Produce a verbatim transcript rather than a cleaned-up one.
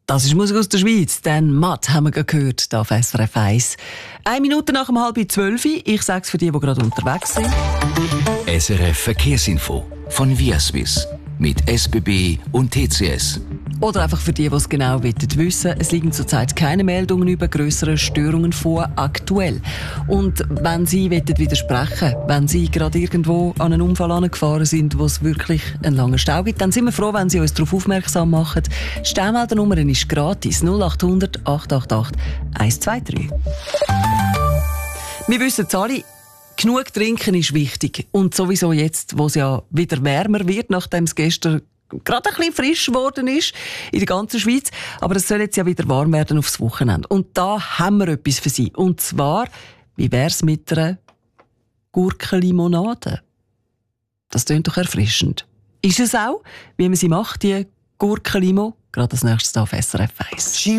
Das ist Musik aus der Schweiz. Dan Matt haben wir gerade gehört, hier auf S R F eins. Eine Minute nach um halb zwölf. Ich sage es für die, die gerade unterwegs sind. S R F Verkehrsinfo von Viaswiss mit S B B und T C S. Oder einfach für die, die es genau wissen. Es liegen zurzeit keine Meldungen über grössere Störungen vor, aktuell. Und wenn Sie widersprechen wollen, wenn Sie gerade irgendwo an einen Unfall angefahren sind, wo es wirklich einen langen Stau gibt, dann sind wir froh, wenn Sie uns darauf aufmerksam machen. Die Staumeldernummer ist gratis. null acht hundert acht acht acht eins zwei drei. Wir wissen es alle, genug trinken ist wichtig. Und sowieso jetzt, wo es ja wieder wärmer wird, nachdem es gestern gerade ein bisschen frisch geworden ist in der ganzen Schweiz. Aber es soll jetzt ja wieder warm werden aufs Wochenende. Und da haben wir etwas für Sie. Und zwar, wie wär's mit einer Gurkenlimonade? Das klingt doch erfrischend. Ist es auch, wie man sie macht, die Gurkenlimo? Gerade als nächstes auf S R F eins.